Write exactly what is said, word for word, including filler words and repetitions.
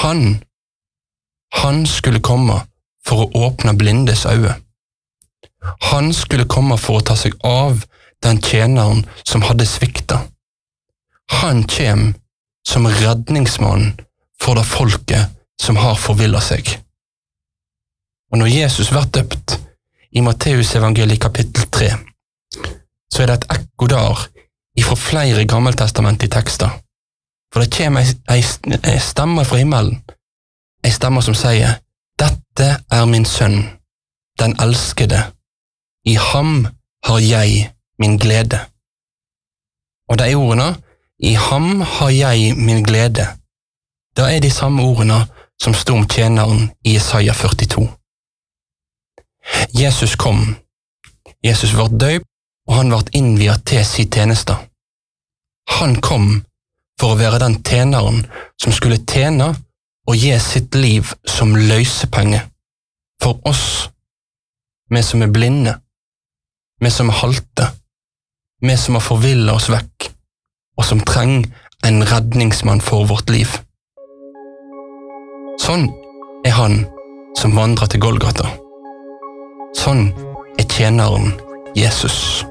Han, han skulle komme for å åpne blindes øyne. Han skulle komme for å ta seg av den tjeneren som hadde sviktet. Han kjem som redningsmann for det folket som har forvillet seg. Og når Jesus var døpt i Matteus evangeliet kapittel tre, så er det et ekko der ifra flere gammeltestamentlige tekster. For det kommer ei stemme fra himmelen, ei stemme som sier, «Dette er min sønn, den elskede. I ham har jeg min glede.» Og de ordene, «I ham har jeg min glede», det er de samme ordene som stod om tjeneren i Jesaja førtito. Jesus kom. Jesus var døpt, og han ble innviet til sin tjeneste. Han kom for å være den tjeneren som skulle tjene og gi sitt liv som løsepenge for oss, vi som er blinde, vi som er halte, vi som har forvillet oss vekk, og som trenger en redningsmann for vårt liv. Sånn er han som vandrer til Golgata. Sånn er tjeneren Jesus.